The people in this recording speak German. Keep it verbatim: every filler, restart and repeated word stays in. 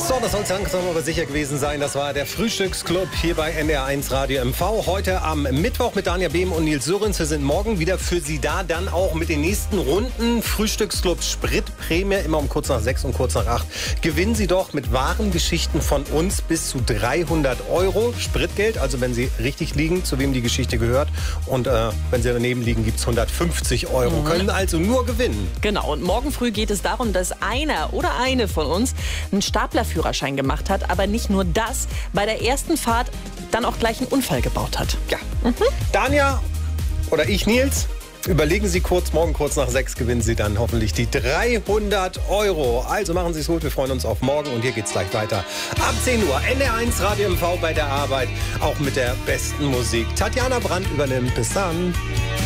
So, das soll es langsam aber sicher gewesen sein. Das war der Frühstücksclub hier bei N D R eins Radio M V. Heute am Mittwoch mit Danja Behm und Nils Sörens. Wir sind morgen wieder für Sie da. Dann auch mit den nächsten Runden. Frühstücksclub Spritprämie. Immer um kurz nach sechs und kurz nach acht. Gewinnen Sie doch mit wahren Geschichten von uns bis zu dreihundert Euro Spritgeld. Also wenn Sie richtig liegen, zu wem die Geschichte gehört. Und äh, wenn Sie daneben liegen, gibt es hundertfünfzig Euro. Mhm. Können also nur gewinnen. Genau. Und morgen früh geht es darum, dass einer oder eine von uns einen Staplerführerschein gemacht hat, aber nicht nur das, bei der ersten Fahrt dann auch gleich einen Unfall gebaut hat. Ja. Mhm. Danja oder ich, Nils, überlegen Sie kurz, morgen kurz nach sechs gewinnen Sie dann hoffentlich die dreihundert Euro. Also machen Sie es gut, wir freuen uns auf morgen und hier geht's gleich weiter. Ab zehn Uhr, N D R eins Radio M V bei der Arbeit, auch mit der besten Musik. Tatjana Brandt übernimmt. Bis dann.